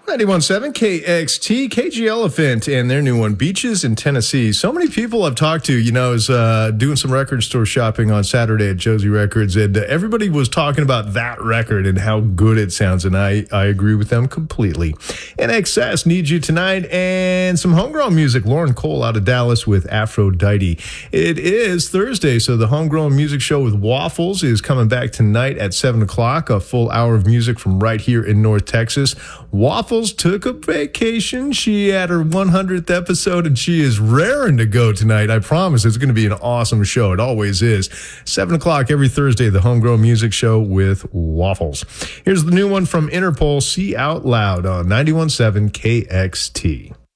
91.7 KXT, KG Elephant, and their new one, Beaches in Tennessee. So many people I've talked to, is doing some record store shopping on Saturday at Josie Records, and everybody was talking about that record and how good it sounds, and I agree with them completely. NXS Needs You Tonight, and some homegrown music. Lauren Cole out of Dallas with Aphrodite. It is Thursday, so the Homegrown Music Show with Waffles is coming back tonight at 7 o'clock, a full hour of music from right here in North Texas. Waffles took a vacation. She had her 100th episode, and she is raring to go tonight. I promise it's going to be an awesome show. It always is. 7 o'clock every Thursday, the Homegrown Music Show with Waffles. Here's the new one from Interpol, See Out Loud on 91.7 KXT.